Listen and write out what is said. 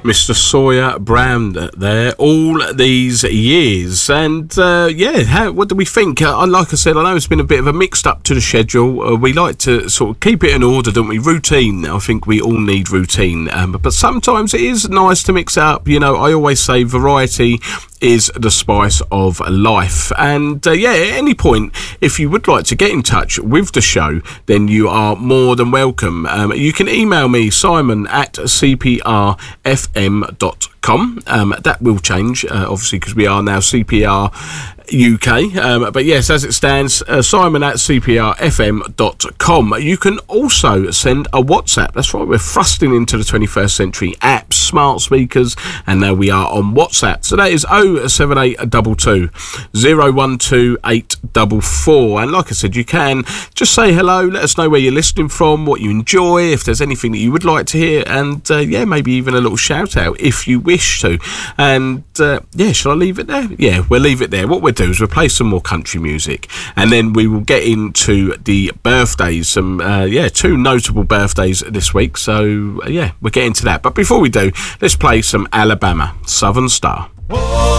Mr. Sawyer Brown there all these years. And what do we think? Like I said, I know it's been a bit of a mixed up to the schedule. We like to sort of keep it in order, don't we? Routine. I think we all need routine. But sometimes it is nice to mix it up. You know, I always say variety is the spice of life. And at any point, if you would like to get in touch with the show, then you are more than welcome. You can email me, simon@cprfm.com. That will change, obviously, because we are now CPR UK. But yes, as it stands, simon@cprfm.com. You can also send a WhatsApp. That's right, we're thrusting into the 21st century. Apps, smart speakers, and now we are on WhatsApp. So that is 07822 012844. And like I said, you can just say hello, let us know where you're listening from, what you enjoy, if there's anything that you would like to hear, and maybe even a little shout out if you wish to. And shall I leave it there? Yeah, we'll leave it there. What we'll do is we'll play some more country music, and then we will get into the birthdays. Some two notable birthdays this week, so we'll get into that. But before we do, let's play some Alabama, Southern Star.